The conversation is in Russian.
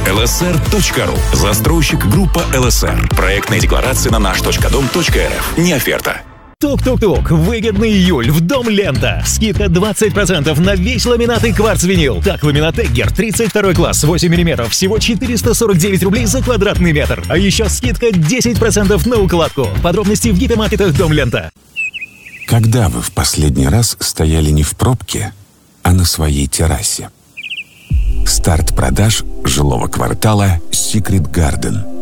lsr.ru. Застройщик группа ЛСР. Проектная декларация на наш.дом.рф. Не оферта. Тук-тук-тук. Выгодный июль в Дом Лента. Скидка 20% на весь ламинат и кварц-винил. Так, ламинат Эггер 32 класс, 8 мм, всего 449 рублей за квадратный метр. А еще скидка 10% на укладку. Подробности в гипермаркетах Дом Лента. Когда вы в последний раз стояли не в пробке, а на своей террасе? Старт продаж жилого квартала Secret Garden.